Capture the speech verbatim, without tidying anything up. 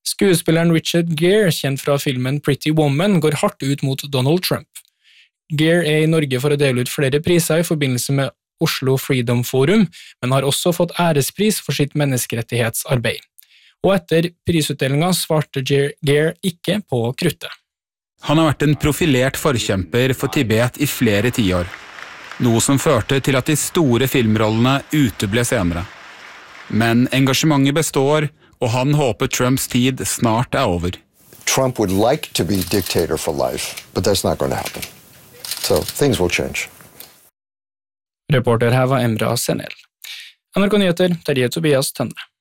Skuespilleren Richard Gere, kjent fra filmen Pretty Woman, går hardt ut mot Donald Trump. Gere er i Norge for å dele ut flere priser i forbindelse med Oslo Freedom Forum, men har også fått ærespris for sitt menneskerettighetsarbeid. Og etter prisutdelingen svarte Gere ikke på kruttet. Han har vært en profilert forkjemper for Tibet i flere tiår, noe som førte til at de store filmrollene uteble senere. Men engasjementet består, og han håper Trumps tid snart er over. Trump would like to be dictator for life, but that's not going to happen. So things will change. Reporter her var Emra Senel. N R K Nyheter, Terje Tobias Tønne.